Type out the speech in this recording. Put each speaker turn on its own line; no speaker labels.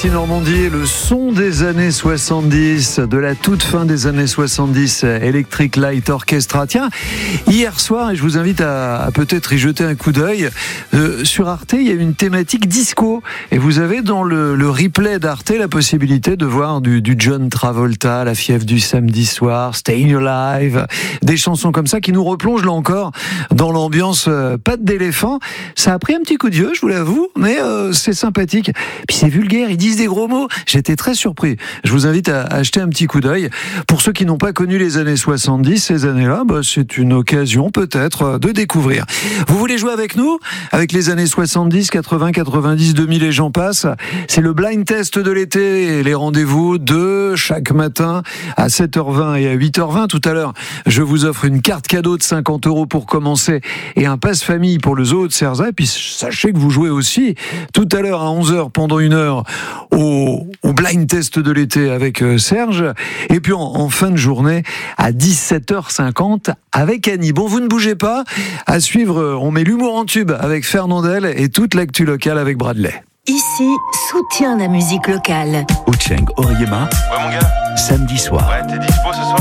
ici Normandie, le son des années 70, de la toute fin des années 70, Electric Light Orchestra. Tiens, hier soir, et je vous invite à peut-être y jeter un coup d'œil, sur Arte, il y a une thématique disco. Et vous avez dans le replay d'Arte la possibilité de voir du John Travolta, La fièvre du samedi soir, Staying Alive, des chansons comme ça qui nous replongent là encore dans l'ambiance patte d'éléphant. Ça a pris un petit coup de vieux, je vous l'avoue, mais c'est sympathique. Puis c'est vulgaire, ils disent des gros mots. J'étais très surpris. Je vous invite à jeter un petit coup d'œil. Pour ceux qui n'ont pas connu les années 70, ces années-là, c'est une occasion peut-être de découvrir. Vous voulez jouer avec nous? Avec les années 70, 80, 90, 2000 et j'en passe. C'est le blind test de l'été et les rendez-vous de chaque matin à 7h20 et à 8h20. Tout à l'heure, je vous offre une carte cadeau de 50 € pour commencer et un passe-famille pour le zoo de Cerzay. Et puis sachez que vous jouez aussi tout à l'heure à 11h pendant une heure au blind test de l'été avec Serge. Et puis en fin de journée à 17h50 avec Annie. Bon, vous ne bougez pas. À suivre, on met l'humour en tube avec Fernandel et toute l'actu locale avec Bradley.
Ici, soutient la musique locale.
Ocheng Oriema,
Ouais mon gars.
samedi soir.
Ouais, t'es dispo ce soir?